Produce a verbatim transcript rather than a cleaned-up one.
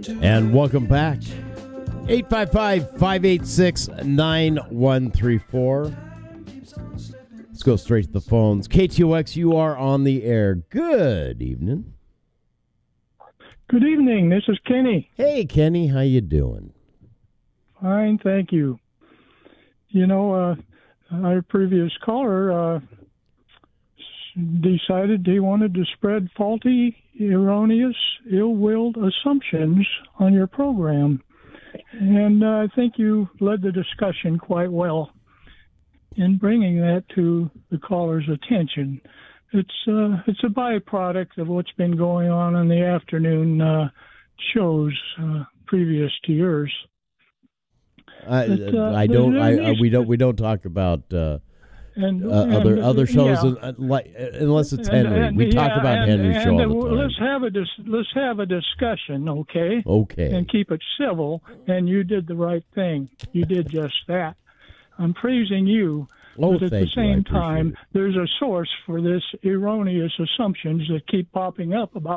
And welcome back. eight five five, five eight six, nine one three four. Let's go straight to the phones. K T O X, you are on the air. Good evening. Good evening. This is Kenny. Hey, Kenny. How you doing? Fine, thank you. You know, uh, our previous caller uh, decided he wanted to spread faulty, erroneous, ill-willed assumptions on your program. And uh, I think you led the discussion quite well in bringing that to the caller's attention. It's uh, it's a byproduct of what's been going on in the afternoon uh, shows uh, previous to yours. I, But, uh, I don't. I, I we don't. to- We don't talk about uh, And, uh, other and, other shows, yeah. uh, like unless it's And- Henry. and- we talk yeah, about and- Henry's and, show uh, all the time. Let's have a dis- let's have a discussion, okay? Okay. And keep it civil. And you did the right thing. You did just that. I'm praising you. Oh, but at the thank you. I same appreciate time, it. there's a source for this erroneous assumptions that keep popping up about